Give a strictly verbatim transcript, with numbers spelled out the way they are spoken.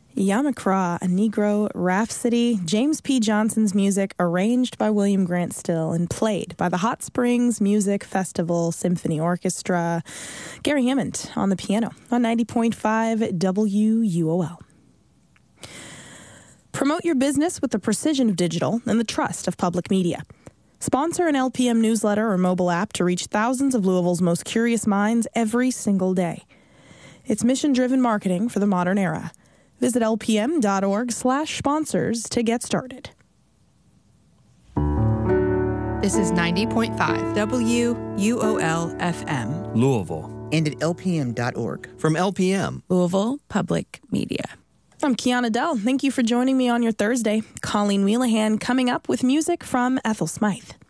Yamakra, a Negro Rhapsody, James P. Johnson's music arranged by William Grant Still and played by the Hot Springs Music Festival Symphony Orchestra. Gary Hammond on the piano on ninety point five W U O L. Promote your business with the precision of digital and the trust of public media. Sponsor an L P M newsletter or mobile app to reach thousands of Louisville's most curious minds every single day. It's mission-driven marketing for the modern era. Visit lpm.org slash sponsors to get started. This is ninety point five W U O L F M. Louisville. And at L P M dot org. From L P M. Louisville Public Media. I'm Kiana Dell. Thank you for joining me on your Thursday. Colleen Wheelahan coming up with music from Ethel Smythe.